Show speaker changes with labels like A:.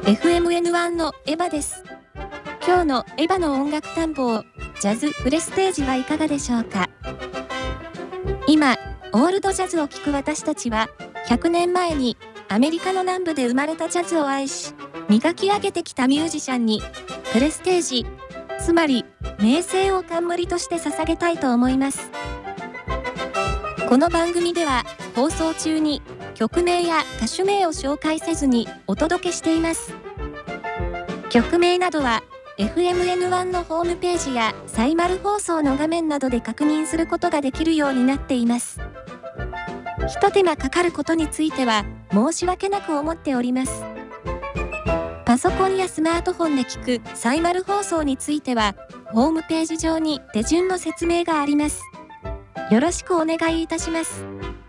A: FMN1 のエヴァです。今日のエヴァの音楽探訪、ジャズプレステージはいかがでしょうか。今、オールドジャズを聴く私たちは、100年前にアメリカの南部で生まれたジャズを愛し、磨き上げてきたミュージシャンに、プレステージ、つまり名声を冠として捧げたいと思います。この番組では、放送中に曲名や歌手名を紹介せずにお届けしています。曲名などは FMN1 のホームページやサイマル放送の画面などで確認することができるようになっています。ひと手間かかることについては申し訳なく思っております。パソコンやスマートフォンで聞くサイマル放送についてはホームページ上に手順の説明があります。よろしくお願いいたします。